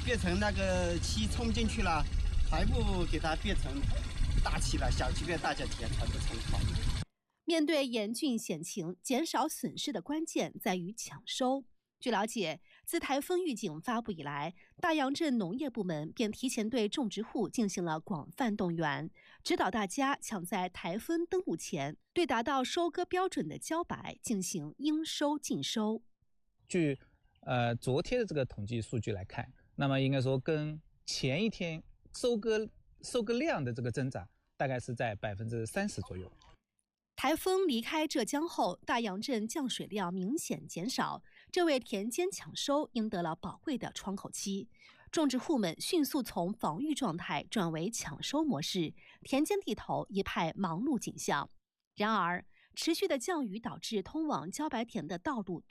变成那个气冲进去了，全部给它变成大气了，小区变大家田全部冲垮。 面对严峻险情，减少损失的关键在于抢收。据了解，自台风预警发布以来，大杨镇农业部门便提前对种植户进行了广泛动员，指导大家抢在台风登陆前，对达到收割标准的茭白进行应收尽收。 据昨天的这个统计数据来看，那么应该说跟前一天收割量的这个增长大概是在30%左右。 台风离开浙江后，大杨镇降水量明显减少，这为田间抢收赢得了宝贵的窗口期。种植户们迅速从防御状态转为抢收模式，田间地头一派忙碌景象。然而，持续的降雨导致通往茭白田的道路